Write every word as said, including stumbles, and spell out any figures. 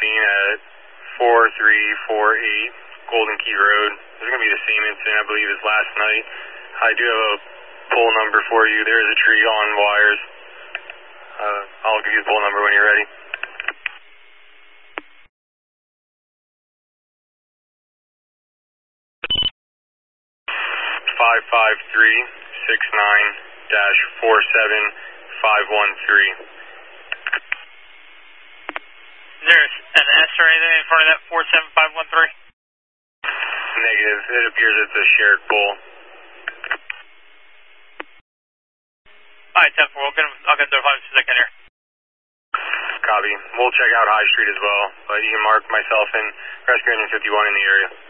scene at four three four eight Golden Key Road. This is going to be the same incident, I believe, as last night. I do have a pole number for you. There is a tree on wires. Uh, I'll give you the pole number when you're ready. five five three six nine dash four seven five one three. Is there an S or anything in front of that four seven five one three? Negative. It appears it's a shared pole. Alright, ten four, we'll get, I'll get notified as soon as I can here. Copy. We'll check out High Street as well, but you can mark myself and Rescue Engine fifty-one in the area.